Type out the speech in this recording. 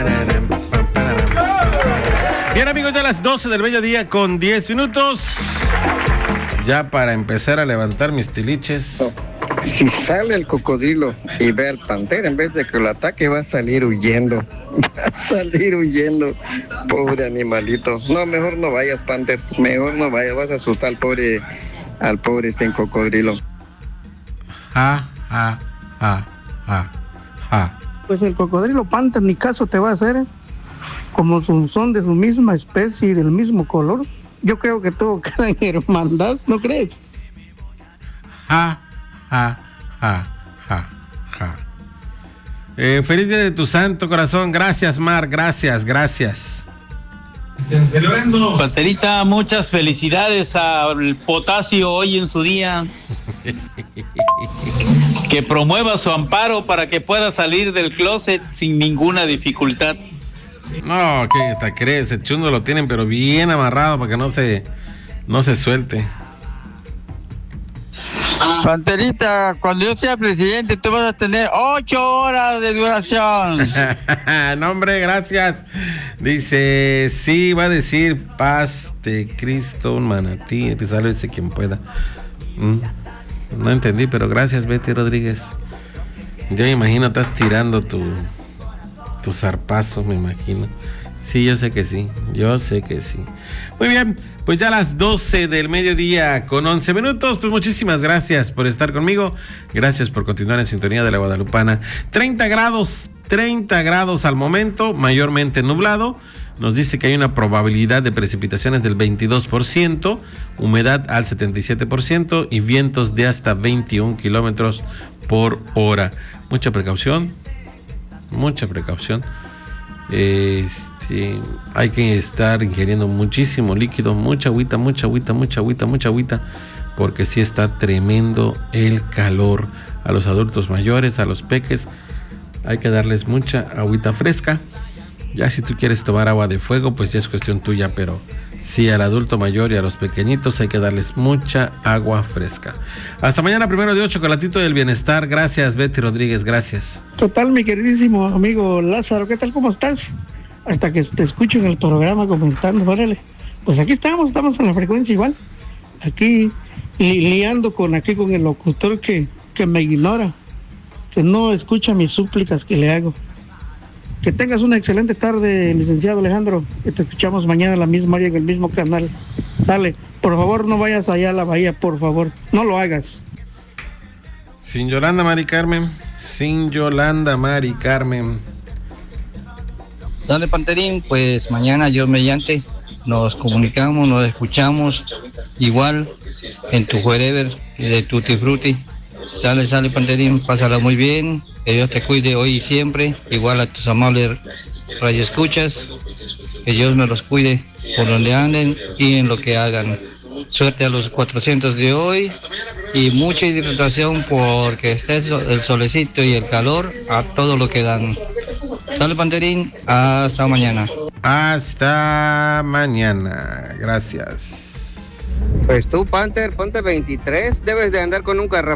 Bien, amigos, ya las 12 del mediodía con 10 minutos. Ya para empezar a levantar mis tiliches. Si sale el cocodrilo y ve al pantera, en vez de que lo ataque, va a salir huyendo. Va a salir huyendo. Pobre animalito. No, mejor no vayas, Panther. Mejor no vayas. Vas a asustar al pobre cocodrilo. Pues el cocodrilo Panther ni caso te va a hacer, como son de su misma especie y del mismo color. Yo creo que todo queda en hermandad, ¿no crees? Feliz día de tu santo corazón. Gracias, Mar. Gracias. Panterita, muchas felicidades al Potasio hoy en su día. Que promueva su amparo para que pueda salir del closet sin ninguna dificultad. No, ¿qué te crees? El chundo lo tienen pero bien amarrado para que no se suelte. Panterita, cuando yo sea presidente, tú vas a tener 8 horas de duración. No, hombre, gracias. Dice, sí, va a decir paz de Cristo, un manatí, sálvese quien pueda. No entendí, pero gracias, Betty Rodríguez. Yo me imagino, estás tirando tu zarpazo, me imagino. Sí, yo sé que sí. Muy bien, pues ya a las 12 del mediodía con 11 minutos, pues muchísimas gracias por estar conmigo. Gracias por continuar en sintonía de la Guadalupana. 30 grados al momento, mayormente nublado. Nos dice que hay una probabilidad de precipitaciones del 22%, humedad al 77% y vientos de hasta 21 kilómetros por hora. Mucha precaución. Hay que estar ingiriendo muchísimo líquido, mucha agüita, porque sí está tremendo el calor. A los adultos mayores, a los peques, hay que darles mucha agüita fresca. Ya si tú quieres tomar agua de fuego, pues ya es cuestión tuya, pero sí, al adulto mayor y a los pequeñitos hay que darles mucha agua fresca. Hasta mañana, 1 de 8, chocolatito del bienestar. Gracias, Betty Rodríguez, gracias. Total, mi queridísimo amigo Lázaro, ¿qué tal? ¿Cómo estás? Hasta que te escucho en el programa comentando, órale. Pues aquí estamos en la frecuencia igual. Aquí liando con el locutor que me ignora, que no escucha mis súplicas que le hago. Que tengas una excelente tarde, licenciado Alejandro, que te escuchamos mañana a la misma hora en el mismo canal. Sale, por favor no vayas allá a la bahía, por favor, no lo hagas. Sin Yolanda, Mari Carmen. Dale, Panterín, pues mañana yo mediante nos comunicamos, nos escuchamos igual en tu Wherever de Tutti Frutti. Sale, Panterín, pásala muy bien, que Dios te cuide hoy y siempre, igual a tus amables radioescuchas, que Dios me los cuide por donde anden y en lo que hagan. Suerte a los 400 de hoy y mucha hidratación porque está el solecito y el calor a todo lo que dan. Sale, Panterín, hasta mañana. Hasta mañana, gracias. Pues tú, Panther, ponte 23, debes de andar con un garrafón.